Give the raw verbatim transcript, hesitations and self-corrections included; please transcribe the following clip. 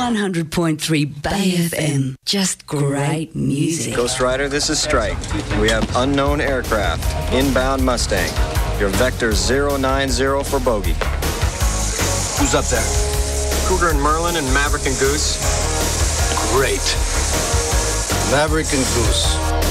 one hundred point three Bay F M. Just great music. Ghost Rider, this is Strike. We have unknown aircraft. Inbound Mustang. Your vector zero nine zero for bogey. Who's up there? Cougar and Merlin and Maverick and Goose. Great. Maverick and Goose.